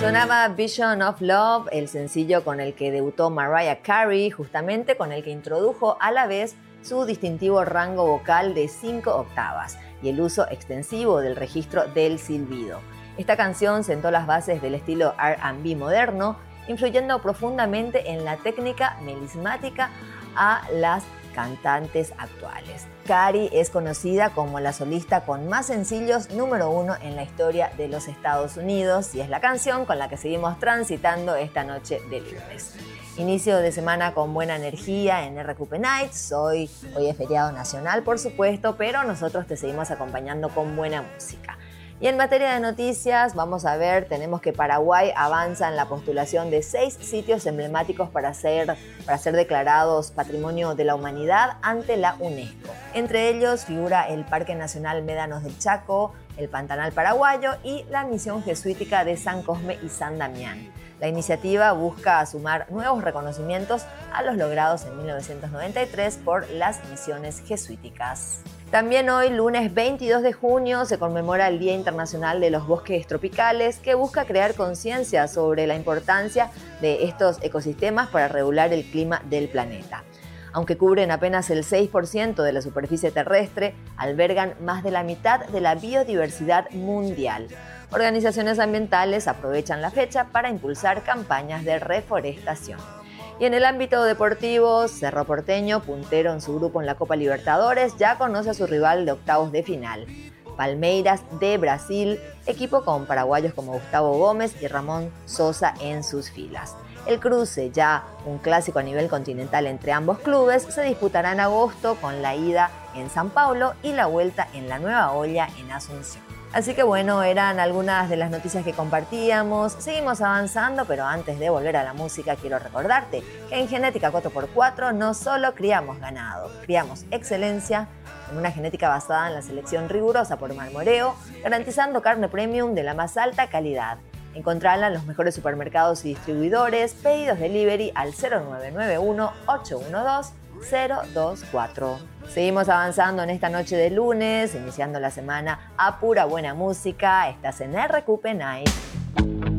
Sonaba Vision of Love, el sencillo con el que debutó Mariah Carey, justamente con el que introdujo a la vez su distintivo rango vocal de 5 octavas y el uso extensivo del registro del silbido. Esta canción sentó las bases del estilo R&B moderno, influyendo profundamente en la técnica melismática a las cantantes actuales. Carey es conocida como la solista con más sencillos número 1 en la historia de los Estados Unidos y es la canción con la que seguimos transitando esta noche de lunes. Inicio de semana con buena energía en RQP Nights. Hoy es feriado nacional, por supuesto, pero nosotros te seguimos acompañando con buena música. Y en materia de noticias, vamos a ver, tenemos que Paraguay avanza en la postulación de 6 sitios emblemáticos para ser declarados Patrimonio de la Humanidad ante la UNESCO. Entre ellos figura el Parque Nacional Médanos del Chaco, el Pantanal Paraguayo y la Misión Jesuítica de San Cosme y San Damián. La iniciativa busca sumar nuevos reconocimientos a los logrados en 1993 por las misiones jesuíticas. También hoy, lunes 22 de junio, se conmemora el Día Internacional de los Bosques Tropicales, que busca crear conciencia sobre la importancia de estos ecosistemas para regular el clima del planeta. Aunque cubren apenas el 6% de la superficie terrestre, albergan más de la mitad de la biodiversidad mundial. Organizaciones ambientales aprovechan la fecha para impulsar campañas de reforestación. Y en el ámbito deportivo, Cerro Porteño, puntero en su grupo en la Copa Libertadores, ya conoce a su rival de octavos de final. Palmeiras de Brasil, equipo con paraguayos como Gustavo Gómez y Ramón Sosa en sus filas. El cruce, ya un clásico a nivel continental entre ambos clubes, se disputará en agosto con la ida en San Paulo y la vuelta en la Nueva Olla en Asunción. Así que bueno, eran algunas de las noticias que compartíamos. Seguimos avanzando, pero antes de volver a la música quiero recordarte que en Genética 4x4 no solo criamos ganado, criamos excelencia en una genética basada en la selección rigurosa por Marmoreo, garantizando carne premium de la más alta calidad. Encontrala en los mejores supermercados y distribuidores, pedidos delivery al 0991-812-024. Seguimos avanzando en esta noche de lunes, iniciando la semana a pura buena música. Estás en RQP Night.